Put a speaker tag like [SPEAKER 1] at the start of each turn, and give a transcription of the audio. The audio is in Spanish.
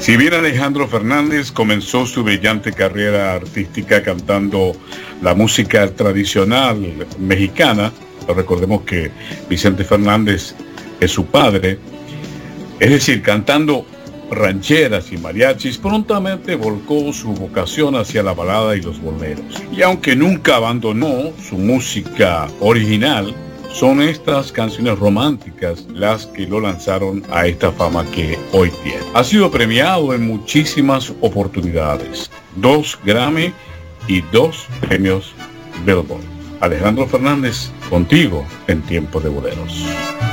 [SPEAKER 1] Si bien Alejandro Fernández comenzó su brillante carrera artística cantando la música tradicional mexicana, recordemos que Vicente Fernández es su padre, es decir, cantando rancheras y mariachis, prontamente volcó su vocación hacia la balada y los boleros. Y aunque nunca abandonó su música original, son estas canciones románticas las que lo lanzaron a esta fama que hoy tiene. Ha sido premiado en muchísimas oportunidades, 2 Grammy y 2 premios Billboard. Alejandro Fernández, contigo en Tiempo de Boleros.